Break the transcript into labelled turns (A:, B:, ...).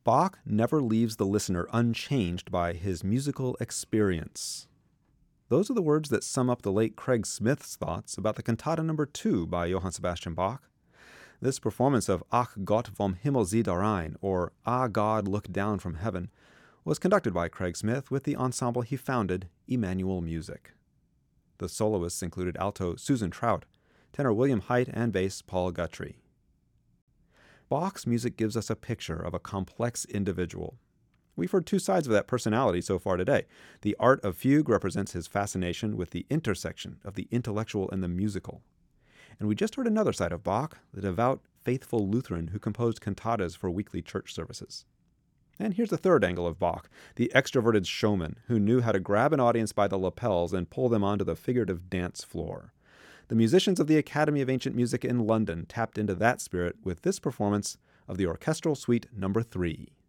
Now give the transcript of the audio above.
A: Bach never leaves the listener unchanged by his musical experience. Those are the words that sum up the late Craig Smith's thoughts about the Cantata No. 2 by Johann Sebastian Bach. This performance of Ach Gott vom Himmel sieh herein, or Ah God, Look Down from Heaven, was conducted by Craig Smith with the ensemble he founded, Emmanuel Music. The soloists included alto Susan Trout, tenor William Height, and bass Paul Guthrie. Bach's music gives us a picture of a complex individual. We've heard two sides of that personality so far today. The art of fugue represents his fascination with the intersection of the intellectual and the musical. And we just heard another side of Bach, the devout, faithful Lutheran who composed cantatas for weekly church services. And here's the third angle of Bach, the extroverted showman who knew how to grab an audience by the lapels and pull them onto the figurative dance floor. The musicians of the Academy of Ancient Music in London tapped into that spirit with this performance of the Orchestral Suite No. 3.